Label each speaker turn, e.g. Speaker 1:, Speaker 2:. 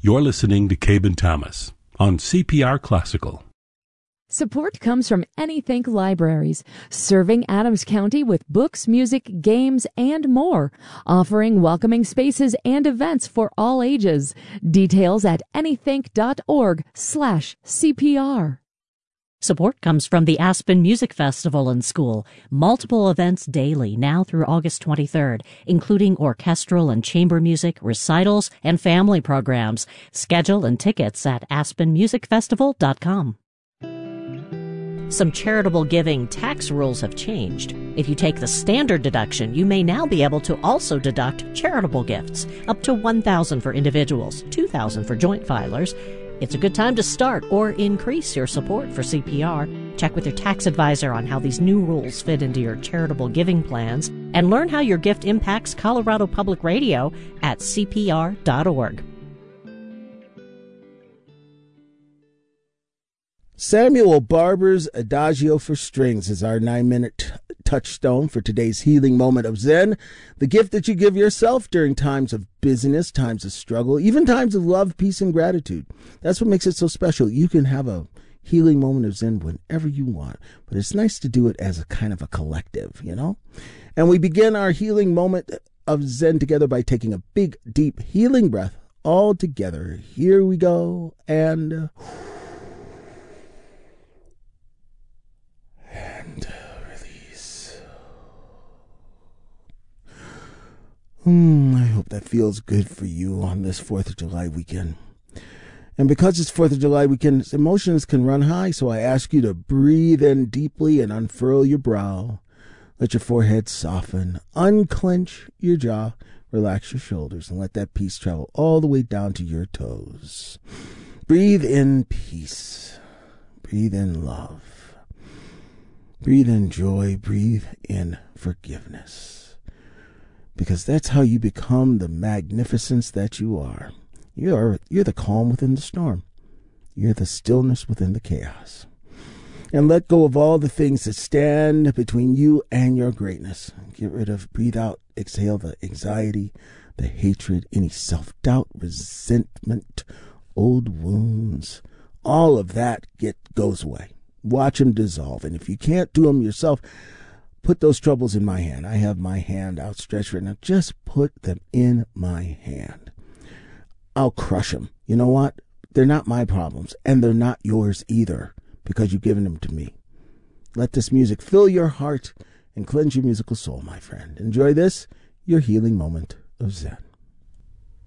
Speaker 1: You're listening to Cabe and Thomas on CPR Classical.
Speaker 2: Support comes from Anythink Libraries, serving Adams County with books, music, games, and more, offering welcoming spaces and events for all ages. Details at anythink.org/CPR.
Speaker 3: Support comes from the Aspen Music Festival and School. Multiple events daily now through August 23rd, including orchestral and chamber music, recitals, and family programs. Schedule and tickets at aspenmusicfestival.com. Some charitable giving tax rules have changed. If you take the standard deduction, you may now be able to also deduct charitable gifts, up to $1,000 for individuals, $2,000 for joint filers. It's a good time to start or increase your support for CPR. Check with your tax advisor on how these new rules fit into your charitable giving plans, and learn how your gift impacts Colorado Public Radio at CPR.org.
Speaker 4: Samuel Barber's Adagio for Strings is our 9-minute touchstone for today's healing moment of Zen, the gift that you give yourself during times of busyness, times of struggle, even times of love, peace, and gratitude. That's what makes it so special. You can have a healing moment of Zen whenever you want, but it's nice to do it as a kind of a collective, you know? And we begin our healing moment of Zen together by taking a big, deep healing breath all together. Here we go, and release. I hope that feels good for you on this 4th of July weekend. And because it's 4th of July weekend, emotions can run high, so I ask you to breathe in deeply and unfurl your brow. Let your forehead soften. Unclench your jaw. Relax your shoulders and let that peace travel all the way down to your toes. Breathe in peace. Breathe in love. Breathe in joy. Breathe in forgiveness. Because that's how you become the magnificence that you are. You're the calm within the storm. You're the stillness within the chaos. And let go of all the things that stand between you and your greatness. Get rid of, breathe out, exhale the anxiety, the hatred, any self-doubt, resentment, old wounds. All of that goes away. Watch them dissolve. And if you can't do them yourself, put those troubles in my hand. I have my hand outstretched right now. Just put them in my hand. I'll crush them. You know what? They're not my problems, and they're not yours either, because you've given them to me. Let this music fill your heart and cleanse your musical soul, my friend. Enjoy this, your healing moment of Zen.